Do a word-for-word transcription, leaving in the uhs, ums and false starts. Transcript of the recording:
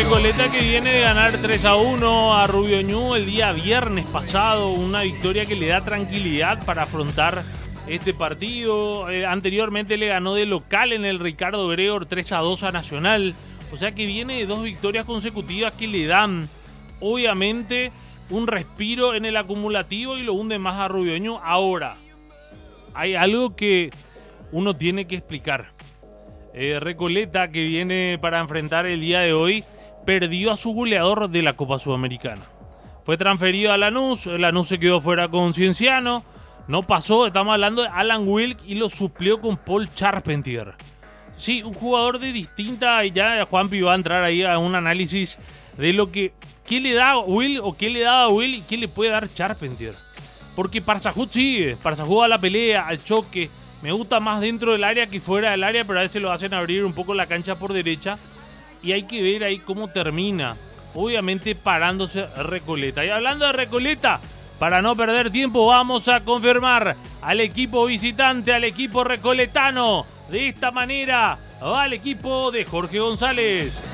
Recoleta que viene de ganar tres a uno a Rubio Ñu el día viernes pasado, una victoria que le da tranquilidad para afrontar este partido. Eh, anteriormente le ganó de local en el Ricardo Gregor tres a dos a Nacional, o sea que viene de dos victorias consecutivas que le dan obviamente un respiro en el acumulativo y lo hunde más a Rubio Ñu. Ahora, hay algo que uno tiene que explicar. Eh, Recoleta, que viene para enfrentar el día de hoy, perdió a su goleador de la Copa Sudamericana. Fue transferido a Lanús, Lanús se quedó fuera con Cienciano, no pasó, estamos hablando de Alan Wilk y lo suplió con Paul Charpentier. Sí, un jugador de distinta, y ya Juanpi va a entrar ahí a un análisis de lo que, qué le da Will o qué le daba Will y qué le puede dar Charpentier. Porque Parsahut sigue, Parsahut a la pelea, al choque. Me gusta más dentro del área que fuera del área, pero a veces lo hacen abrir un poco la cancha por derecha. Y hay que ver ahí cómo termina. Obviamente parándose Recoleta. Y hablando de Recoleta, para no perder tiempo, vamos a confirmar al equipo visitante, al equipo recoletano. De esta manera va el equipo de Jorge González.